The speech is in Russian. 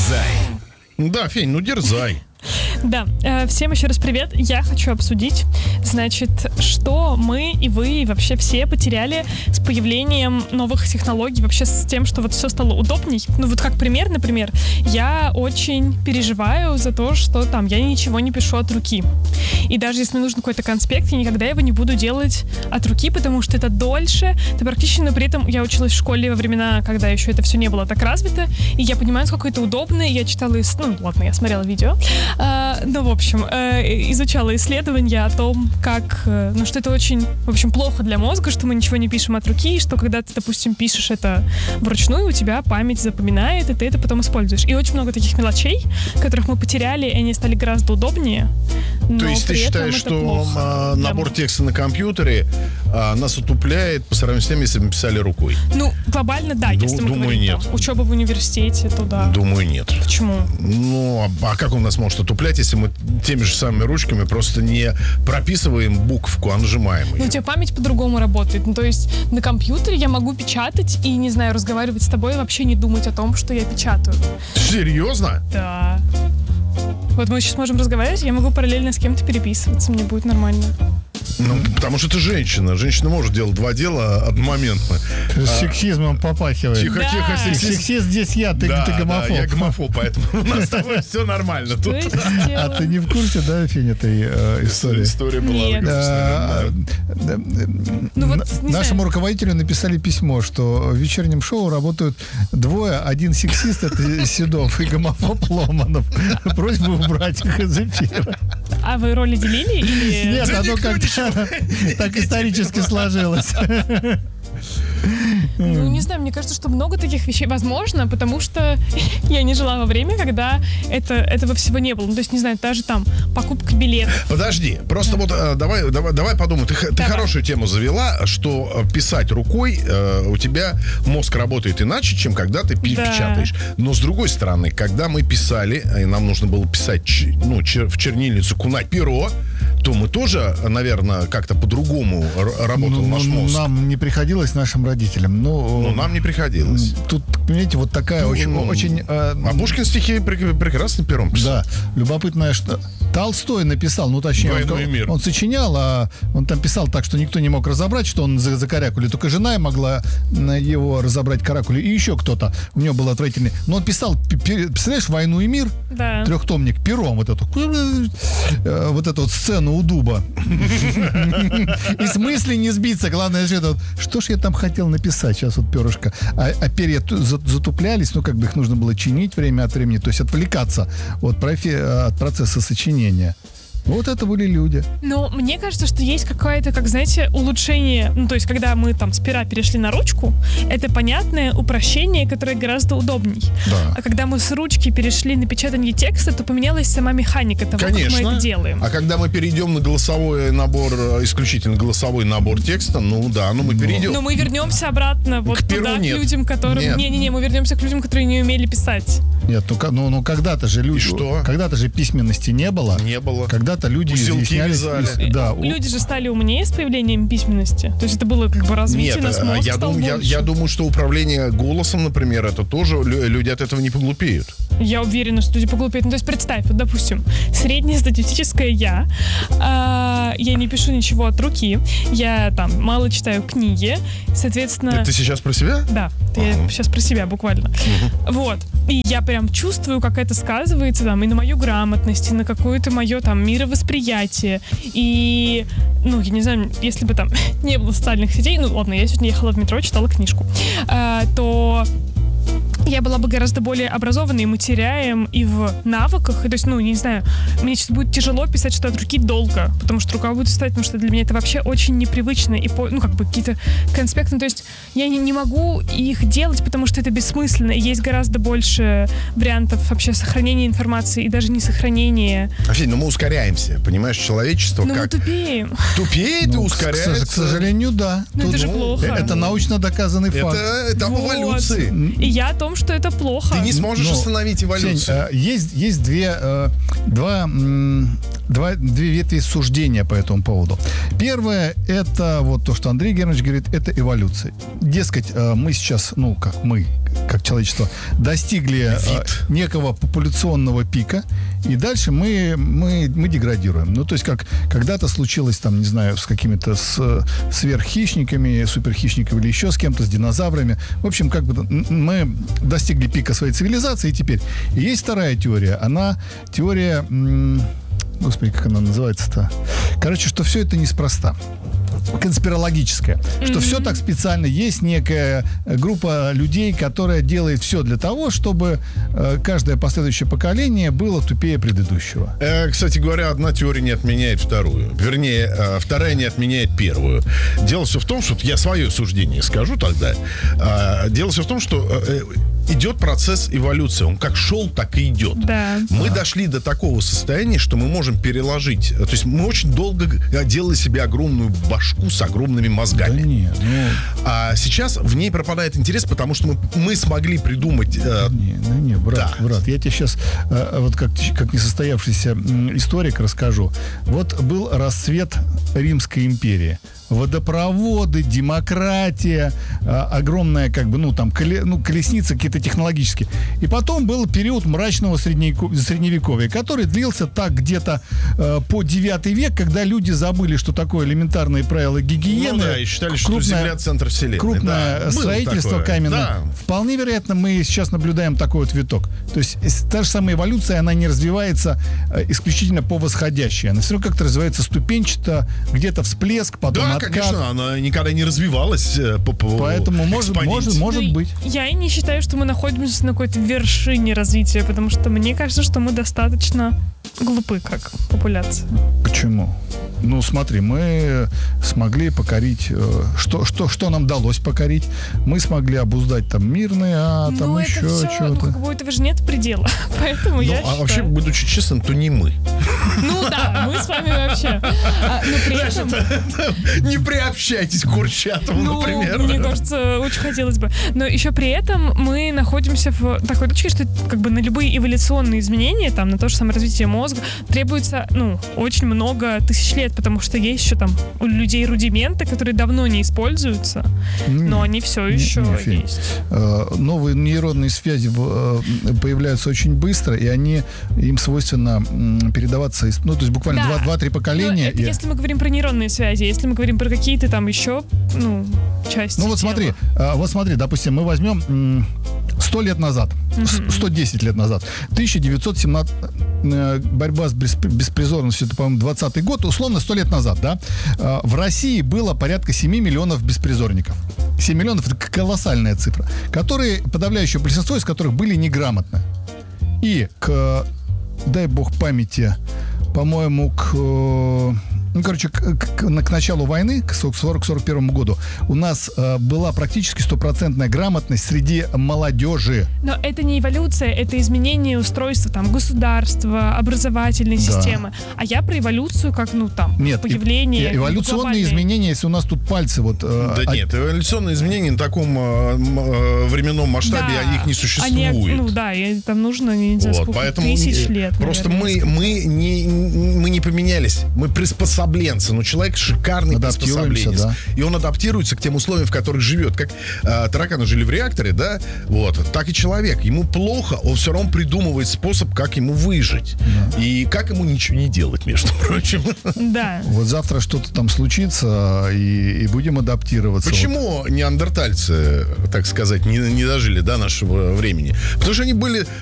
Дерзай. Да, Фень, ну дерзай. Да, всем еще раз привет. Я хочу обсудить, значит, что мы и вы, и вообще все потеряли с появлением новых технологий, вообще с тем, что вот все стало удобней. Ну вот как пример, например, я очень переживаю за то, что там я ничего не пишу от руки. И даже если мне нужен какой-то конспект, я никогда его не буду делать от руки, потому что это дольше, это практически, но при этом я училась в школе во времена, когда еще это все не было так развито, и я понимаю, сколько это удобно, и я читала, ну ладно, я смотрела видео, ну, в общем, изучала исследования о том, как, ну, что это очень, в общем, плохо для мозга, что мы ничего не пишем от руки, и что когда ты, допустим, пишешь это вручную, у тебя память запоминает, и ты это потом используешь. И очень много таких мелочей, которых мы потеряли, и они стали гораздо удобнее. То есть ты считаешь, что набор текста на компьютере нас утупляет по сравнению с тем, если мы писали рукой? Ну, глобально, да, если мы говорим, нет. Там, учеба в университете, то да. Думаю, нет. Почему? Ну, а как он нас может утуплять, если мы теми же самыми ручками просто не прописываем буковку, а нажимаем ее? Ну, у тебя память по-другому работает. Ну, то есть на компьютере я могу печатать и, не знаю, разговаривать с тобой и вообще не думать о том, что я печатаю. Серьезно? Да. Вот мы сейчас можем разговаривать, я могу параллельно с кем-то переписываться, мне будет нормально. Ну, потому что ты женщина. Женщина может делать два дела одномоментно. С сексизмом попахивает. Тихо, да. тихо, Сексист здесь я, ты гомофоб. Да, я гомофоб, поэтому у нас с тобой все нормально тут. А ты не в курсе, да, Фень, этой истории? История была грустная. Нашему руководителю написали письмо, что в вечернем шоу работают двое. Один сексист, это Седов, и гомофоб Ломанов. Просьба убрать их из эфира. А вы роли делили? Или... Нет, оно как-то так исторически сложилось. Ну, не знаю, мне кажется, что много таких вещей возможно, потому что я не жила во время, когда этого всего не было. Ну, то есть, не знаю, даже там покупка билетов. Подожди, просто вот давай подумай. Ты хорошую тему завела, что писать рукой у тебя мозг работает иначе, чем когда ты печатаешь. Но с другой стороны, когда мы писали, и нам нужно было писать в чернильницу, кунать перо, то мы тоже, наверное, как-то по-другому работал наш мозг. Нам не приходилось, нашим родителям. Ну, нам не приходилось. Тут, понимаете, вот такая очень... А Пушкин стихи прекрасным пером писал. Да, любопытное, что Толстой написал, ну, точнее, он сочинял, а он там писал так, что никто не мог разобрать, что он за каракули, только жена могла его разобрать каракули, и еще кто-то. У него был отвратительный. Но он писал, представляешь, «Войну и мир», да. Трехтомник, пером вот эту вот сцену у дуба. И с мысли не сбиться. Главное, что ж я там хотел написать? Сейчас вот перышко. А перья затуплялись, ну, как бы их нужно было чинить время от времени, то есть отвлекаться от процесса сочинения. Вот это были люди. Но мне кажется, что есть какое-то, как, знаете, улучшение. Ну, то есть, когда мы там с пера перешли на ручку, это понятное упрощение, которое гораздо удобней. Да. А когда мы с ручки перешли на печатание текста, то поменялась сама механика того, конечно, как мы это делаем. А когда мы перейдем на голосовой набор, исключительно голосовой набор текста, мы перейдем. Но мы вернемся обратно вот туда, к людям, которым... Не-не-не, мы вернемся к людям, которые не умели писать. Нет, ну когда-то же люди... Что? Когда-то же письменности не было. Не было. Когда-то люди изъяснялись. Да. Люди же стали умнее с появлением письменности. То есть это было как бы развитие, нас мозг стал больше. Я думаю, что управление голосом, например, это тоже люди от этого не поглупеют. Я уверена, что люди поглупеют. Ну, то есть представь, вот, допустим, среднестатистическая я не пишу ничего от руки, я там мало читаю книги, соответственно... Это ты сейчас про себя? Да, я сейчас про себя буквально. Вот. И я прям чувствую, как это сказывается там и на мою грамотность, и на какое-то мое там мировосприятие. И, ну, я не знаю, если бы там не было социальных сетей, ну, ладно, я сегодня ехала в метро, читала книжку, то я была бы гораздо более образованной, и мы теряем и в навыках, и, то есть, ну, не знаю, мне сейчас будет тяжело писать что-то от руки долго, потому что рука будет устать, потому что для меня это вообще очень непривычно, и, ну, как бы какие-то конспекты, то есть я не могу их делать, потому что это бессмысленно, и есть гораздо больше вариантов вообще сохранения информации и даже не сохранения. Афин, мы ускоряемся, понимаешь, человечество но как... мы тупеем. Тупеет и ускоряется. К сожалению, да. Ну, это же плохо. Это научно доказанный факт. Это этап эволюции. И я о том, что это плохо. Ты не сможешь остановить эволюцию. Есть две ветви суждения по этому поводу. Первое, это вот то, что Андрей Германович говорит, это эволюция. Дескать, мы сейчас, как человечество, достигли некого популяционного пика, и дальше мы деградируем. Ну, то есть, как когда-то случилось, там, не знаю, с какими-то сверххищниками, суперхищниками или еще с кем-то, с динозаврами. В общем, как бы мы достигли пика своей цивилизации, и теперь. И есть вторая теория. Она теория... Господи, как она называется-то? Короче, что все это неспроста. Конспирологическое. Что все так специально. Есть некая группа людей, которая делает все для того, чтобы каждое последующее поколение было тупее предыдущего. Кстати говоря, одна теория не отменяет вторую. Вернее, вторая не отменяет первую. Дело все в том, что... Я свое суждение скажу тогда. Дело все в том, что... идет процесс эволюции. Он как шел, так и идет. Да. Мы дошли до такого состояния, что мы можем переложить. То есть мы очень долго делали себе огромную башку с огромными мозгами. Да нет, А сейчас в ней пропадает интерес, потому что мы смогли придумать... брат, я тебе сейчас вот как несостоявшийся историк расскажу. Вот был расцвет Римской империи. Водопроводы, демократия, огромная, как бы, колесница какие-то технологические. И потом был период мрачного средневековья, который длился так где-то по 9 век, когда люди забыли, что такое элементарные правила гигиены. И считали, что Земля — центр вселенной. Крупное строительство каменное. Да. Вполне вероятно, мы сейчас наблюдаем такой вот виток. То есть та же самая эволюция, она не развивается исключительно по восходящей. Она все равно как-то развивается ступенчато, где-то всплеск, потом откат. Конечно, она никогда не развивалась Поэтому может быть. Я и не считаю, что мы находимся на какой-то вершине развития, потому что мне кажется, что мы достаточно глупы как популяция. Почему? Ну, смотри, мы смогли покорить... Что нам удалось покорить? Мы смогли обуздать там мирные атомы, еще что-то. Ну, этого же нет предела. Поэтому я считаю... вообще, будучи честным, то не мы. Ну да, мы с вами вообще. Но при этом... Не приобщайтесь к Курчатову, например. Мне кажется, очень хотелось бы. Но еще при этом мы находимся в такой точке, что как бы на любые эволюционные изменения, там, на то же самое развитие мозга, требуется, очень много тысяч лет, потому что есть еще там у людей рудименты, которые давно не используются, но они все еще есть. Новые нейронные связи появляются очень быстро, и им свойственно передаваться, то есть буквально 2-3 поколения. Это если мы говорим про нейронные связи, если мы говорим про какие-то там еще, части вот смотри, допустим, мы возьмем 100 лет назад, 110 лет назад, 1917, борьба с беспризорностью, это, по-моему, 20-й год, условно 100 лет назад, да, в России было порядка 7 миллионов беспризорников. 7 миллионов — это колоссальная цифра, подавляющее большинство из которых были неграмотны. И дай бог памяти, по-моему, к началу войны, к 40-41 году, у нас была практически 100% грамотность среди молодежи. Но это не эволюция, это изменение устройства там государства, образовательной системы. А я про эволюцию как, появление... Эволюционные изменения, если у нас тут пальцы вот... нет, эволюционные изменения на таком временном масштабе, их не существует. И там нужно, не знаю, сколько тысяч лет. Просто мы не поменялись, мы приспособленцы. Человек шикарный приспособленец. Да. И он адаптируется к тем условиям, в которых живет. Как тараканы жили в реакторе, да? Вот. Так и человек. Ему плохо, он все равно придумывает способ, как ему выжить. Да. И как ему ничего не делать, между прочим. Да. Вот завтра что-то там случится, и будем адаптироваться. Почему неандертальцы, так сказать, не дожили до нашего времени? Потому что они были